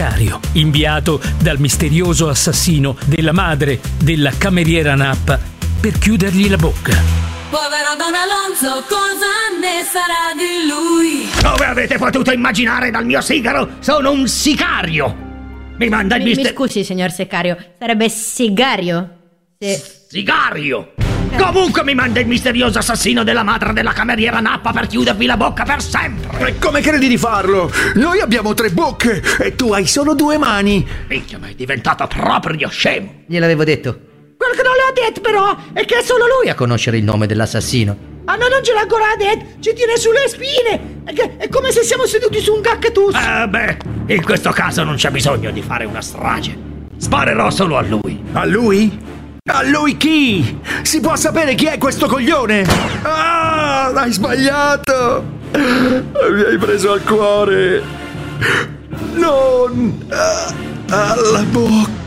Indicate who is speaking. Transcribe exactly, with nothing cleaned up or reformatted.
Speaker 1: sicario, inviato dal misterioso assassino della madre della cameriera Nappa per chiudergli la bocca.
Speaker 2: Povero Don Alonso, cosa ne sarà di lui?
Speaker 3: Come avete potuto immaginare dal mio sigaro? Sono un sicario! Mi manda il
Speaker 4: Mi, mi
Speaker 3: mister...
Speaker 4: scusi, signor Sicario, sarebbe sigario? Se...
Speaker 3: Sigario! Comunque mi manda il misterioso assassino della madre della cameriera Nappa per chiudervi la bocca per sempre!
Speaker 5: E come credi di farlo? Noi abbiamo tre bocche e tu hai solo due mani!
Speaker 3: Minchia, ma è diventato proprio scemo!
Speaker 6: Gliel'avevo detto. Quello che non le ho detto però è che è solo lui a conoscere il nome dell'assassino.
Speaker 7: Ah no, non ce l'ha ancora detto, ci tiene sulle spine! È, che, è come se siamo seduti su un cactus!
Speaker 3: Eh beh, in questo caso non c'è bisogno di fare una strage. Sparerò solo a lui.
Speaker 5: A lui? A lui chi? Si può sapere chi è questo coglione? Ah, hai sbagliato! Mi hai preso al cuore! Non... alla bocca!